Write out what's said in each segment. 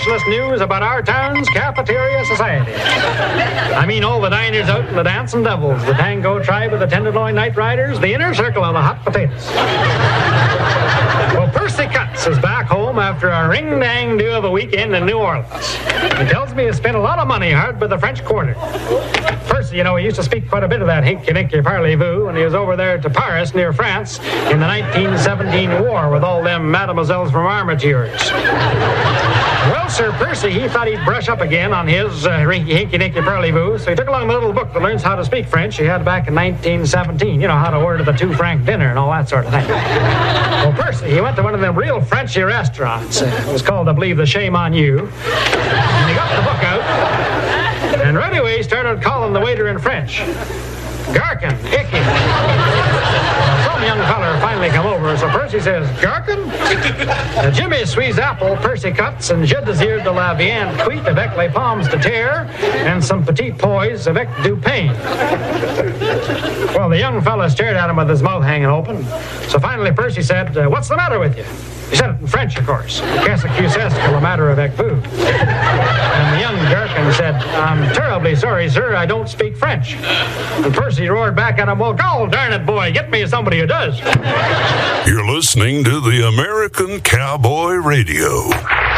sensationalist news about our town's cafeteria society. I mean all the diners out and the dancing devils, the tango tribe of the Tenderloin Night Riders, the inner circle of the hot potatoes. Well, Percy Cutts is back home after a ring-dang-do of a weekend in New Orleans. He tells me he spent a lot of money hard by the French Quarter. Percy, you know, he used to speak quite a bit of that hinky-dinky parley-vous when he was over there to Paris, near France, in the 1917 war with all them mademoiselles from Armatures. Well, Sir Percy, he thought he'd brush up again on his hinky-dinky parley-vous, so he took along the little book that learns how to speak French he had back in 1917. You know, how to order the 2-franc dinner and all that sort of thing. Well, Percy, he went to one of them real Frenchy restaurants. It was called, I believe, The Shame on You. And he got the book out, and right away he started calling the waiter in French. Garkin, icky. Some young feller finally come over, so Percy says, Garkin? Jimmy Squeeze Apple, Percy Cutts, and Je désire de la viande cuite avec les pommes de terre, and some petit pois avec du pain. Well, the young fella stared at him with his mouth hanging open. So finally Percy said, what's the matter with you? He said it in French, of course. Qu'est-ce que c'est que le matter avec vous? And the young Gherkin said, I'm terribly sorry, sir, I don't speak French. And Percy roared back at him, well, gol darn it, boy, get me somebody who does. You're listening to the American Cowboy Radio.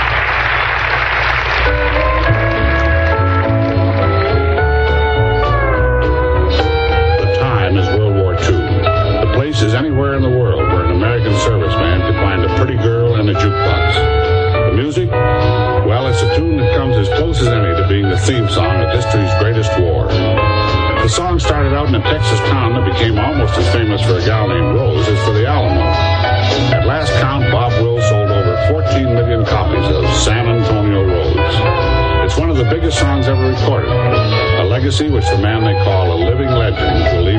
The time is World War II. The place is anywhere in the world where an American serviceman could find a pretty girl and a jukebox. The music? Well, it's a tune that comes as close as any to being the theme song of history's greatest war. The song started out in a Texas town that became almost as famous for a gal named Rose as for the Alamo. At last count, Bob Wills sold over 14 million copies of San Antonio Roads. It's one of the biggest songs ever recorded, a legacy which the man they call a living legend will leave